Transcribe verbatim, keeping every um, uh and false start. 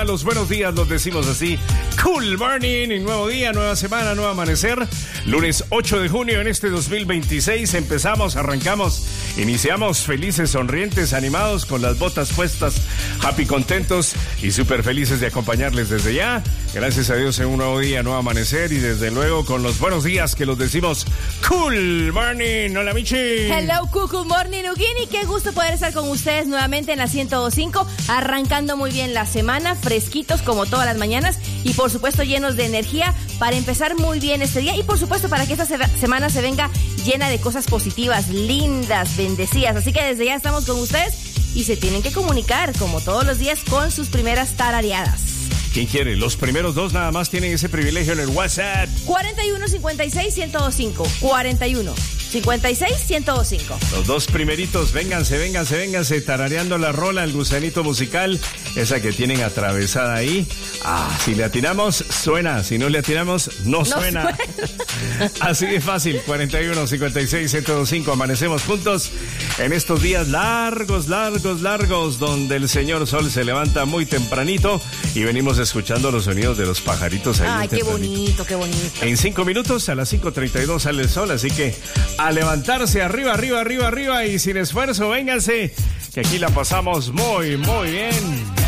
mañana, los buenos días los decimos así. Cool morning, y nuevo día, nueva semana, nuevo amanecer. Lunes ocho de junio en este dos mil veintiséis. Empezamos, arrancamos, iniciamos felices, sonrientes, animados, con las botas puestas, happy, contentos y súper felices de acompañarles desde ya. Gracias a Dios en un nuevo día, nuevo amanecer y desde luego con los buenos días que los decimos cool morning. Hola, Michi. Hello, cool morning, Ugini. Qué gusto poder estar con ustedes nuevamente en la ciento dos punto cinco, arrancando muy bien la semana, fresquitos como todas las mañanas y por supuesto llenos de energía para empezar muy bien este día y por supuesto para que esta se- semana se venga llena de cosas positivas, lindas, bendecidas. Así que desde ya estamos con ustedes y se tienen que comunicar como todos los días con sus primeras tarareadas. ¿Quién quiere? Los primeros dos nada más tienen ese privilegio en el WhatsApp. cuarenta y uno cincuenta y seis ciento veinticinco. cuarenta y uno cincuenta y seis ciento veinticinco. Los dos primeritos, vénganse, vénganse, vénganse, tarareando la rola, el gusanito musical, esa que tienen atravesada ahí. Ah, si le atinamos, suena. Si no le atinamos, no, No suena. suena. Así de fácil, cuarenta y uno cincuenta y seis ciento veinticinco. Amanecemos juntos en estos días largos, largos, largos, donde el señor sol se levanta muy tempranito y venimos escuchando los sonidos de los pajaritos ahí. Ay, qué tempranito. bonito, qué bonito. En cinco minutos, a las cinco treinta y dos sale el sol, así que a levantarse arriba, arriba, arriba, arriba y sin esfuerzo, vénganse, que aquí la pasamos muy, muy bien.